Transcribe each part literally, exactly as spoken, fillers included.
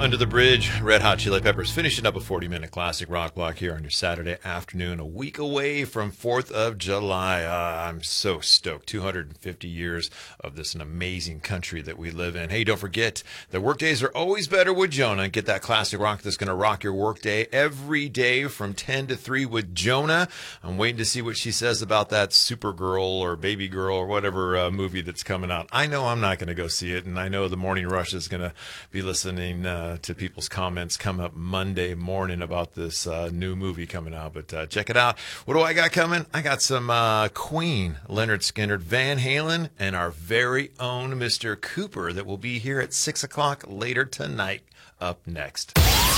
Under the Bridge, Red Hot Chili Peppers, finishing up a forty-minute classic rock block here on your Saturday afternoon, a week away from fourth of July. Uh, I'm so stoked. two hundred fifty years of this an amazing country that we live in. Hey, don't forget, the workdays are always better with Jonah. Get that classic rock that's going to rock your workday every day from ten to three with Jonah. I'm waiting to see what she says about that Supergirl or Baby Girl or whatever uh, movie that's coming out. I know I'm not going to go see it, and I know the Morning Rush is going to be listening uh, to people's comments come up Monday morning about this uh, new movie coming out. But uh, check it out. What do I got coming? I got some uh, Queen, Leonard Skinner, Van Halen, and our very own Mister Cooper that will be here at six o'clock later tonight. Up next.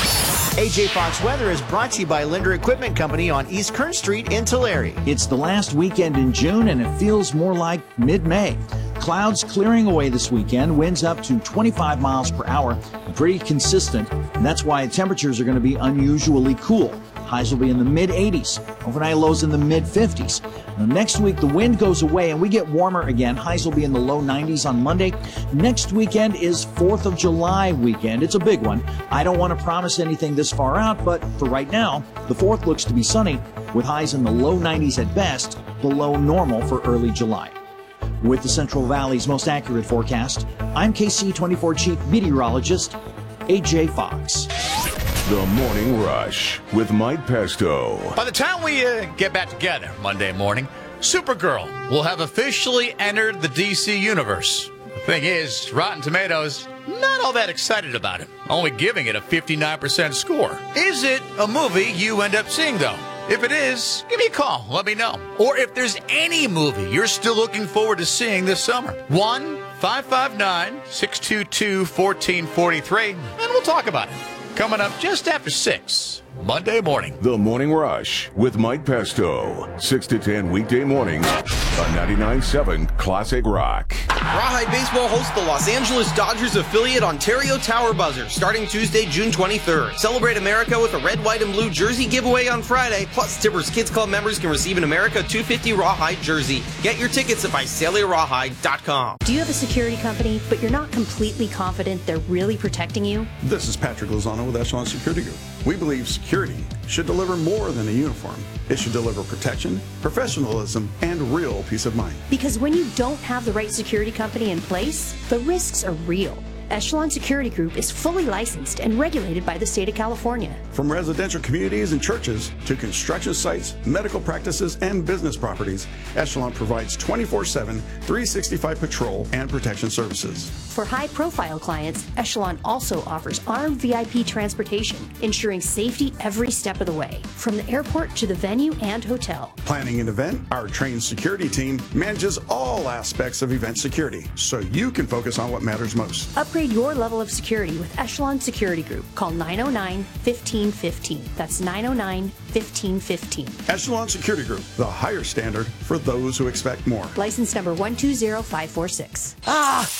A J Fox Weather is brought to you by Linder Equipment Company on East Kern Street in Tulare. It's the last weekend in June, and it feels more like mid-May. Clouds clearing away this weekend, winds up to twenty-five miles per hour, pretty consistent, and that's why temperatures are going to be unusually cool. Highs will be in the mid eighties, overnight lows in the mid fifties. Now, next week, the wind goes away and we get warmer again. Highs will be in the low nineties on Monday. Next weekend is fourth of July weekend. It's a big one. I don't want to promise anything this far out, but for right now, the fourth looks to be sunny with highs in the low nineties at best, below normal for early July. With the Central Valley's most accurate forecast, I'm K C twenty-four Chief Meteorologist A J Fox. The Morning Rush with Mike Pesto. By the time we uh, get back together Monday morning, Supergirl will have officially entered the D C universe. The thing is, Rotten Tomatoes, not all that excited about it, only giving it a fifty-nine percent score. Is it a movie you end up seeing, though? If it is, give me a call. Let me know. Or if there's any movie you're still looking forward to seeing this summer, one five five nine, six two two, one four four three, and we'll talk about it. Coming up just after six, Monday morning. The Morning Rush with Mike Pesto. six to ten weekday mornings on ninety-nine point seven Classic Rock. Rawhide Baseball hosts the Los Angeles Dodgers affiliate Ontario Tower Buzzer starting Tuesday, June twenty-third. Celebrate America with a red, white, and blue jersey giveaway on Friday. Plus, Tibbers Kids Club members can receive an America two fifty Rawhide jersey. Get your tickets at visalia rawhide dot com. Do you have a security company, but you're not completely confident they're really protecting you? This is Patrick Lozano with Echelon Security Group. We believe security should deliver more than a uniform. It should deliver protection, professionalism, and real peace of mind. Because when you don't have the right security company in place, the risks are real. Echelon Security Group is fully licensed and regulated by the state of California. From residential communities and churches to construction sites, medical practices, and business properties, Echelon provides twenty-four seven, three sixty-five patrol and protection services. For high-profile clients, Echelon also offers armed V I P transportation, ensuring safety every step of the way, from the airport to the venue and hotel. Planning an event, our trained security team manages all aspects of event security, so you can focus on what matters most. Upgrade your level of security with Echelon Security Group. Call nine oh nine, fifteen fifteen. That's nine oh nine, fifteen fifteen. Echelon Security Group, the higher standard for those who expect more. License number one two zero five four six. Ah,